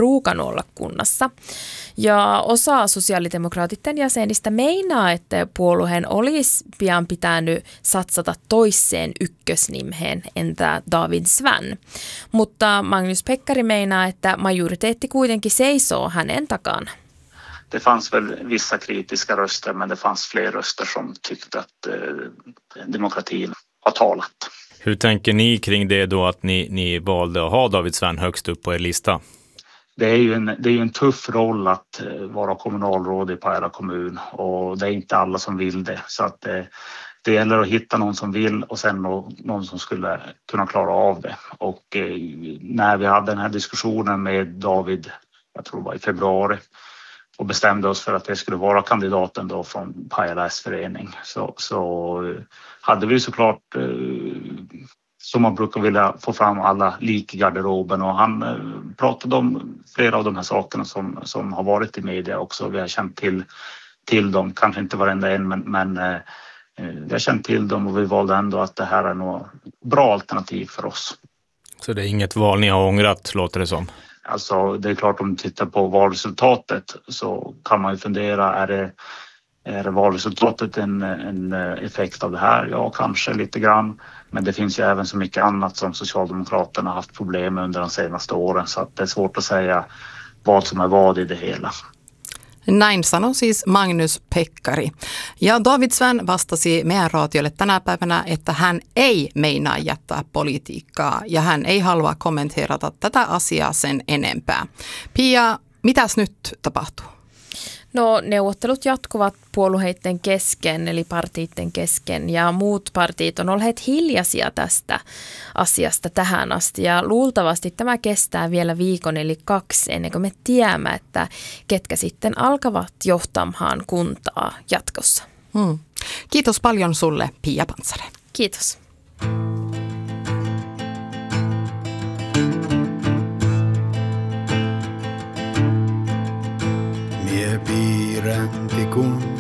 ruukannut olla kunnassa. Ja osa sosiaalidemokraatitten jäsenistä meinaa, että puolueen olisi pian pitänyt satsata toiseen ykkösnimeen, entä David Svan. Mutta Magnus Pekkari meinaa, että majoriteetti kuitenkin seisoo hänen takana. Det fanns väl vissa kritiska röster, men det fanns fler röster som tyckte att demokratin har talat. Hur tänker ni kring det då att ni valde att ha David Svan högst upp på er lista? Det är ju en tuff roll att vara kommunalråd i Pajala kommun, och det är inte alla som vill det. Så att det gäller att hitta någon som vill och sen någon som skulle kunna klara av det. Och när vi hade den här diskussionen med David, jag tror det var i februari, och bestämde oss för att det skulle vara kandidaten då från Pajala S-förening, så hade vi såklart som man brukar vilja få fram alla lik i garderoben, och han pratade om flera av de här sakerna som har varit i media också. Vi har känt till dem, kanske inte varenda en, men vi har känt till dem, och vi valde ändå att det här är nog bra alternativ för oss. Så det är inget val ni har ångrat, låter det som? Alltså det är klart, om du tittar på valresultatet så kan man ju fundera, är det valresultatet en effekt av det här? Ja, kanske lite grann. Men det finns ju även så mycket annat som Socialdemokraterna har haft problem med under de senaste åren, så att det är svårt att säga vad som är vad i det hela. Näin sanoi siis Magnus Pekkari. Ja David Svan vastasi meidän raatiolle tänä päivänä, että hän ei meinaa jättää politiikkaa ja hän ei halua kommenteerata tätä asiaa sen enempää. Pia, mitäs nyt tapahtuu? No, neuvottelut jatkuvat puolueiden kesken, eli partiitten kesken, ja muut partiit on olleet hiljaisia tästä asiasta tähän asti, ja luultavasti tämä kestää vielä viikon eli 2 ennen kuin me tiedämme, että ketkä sitten alkavat johtamaan kuntaa jatkossa. Kiitos paljon sulle, Pia Pantsare. Kiitos. Mie piiränti kun